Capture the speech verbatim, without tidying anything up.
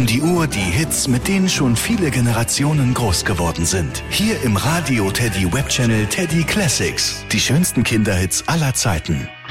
um die Uhr die Hits, mit denen schon viele Generationen groß geworden sind. Hier im Radio Teddy Webchannel Teddy Classics. Die schönsten Kinderhits aller Zeiten.